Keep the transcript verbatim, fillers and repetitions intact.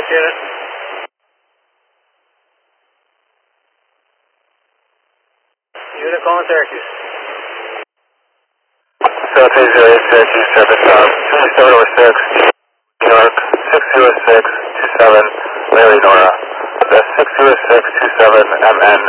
Syracuse unit. Unit calling Syracuse. South eight zero eight Syracuse seven, um, seven oh six, New York, six zero six two seven, Larry Nora. That's six zero six two seven M N.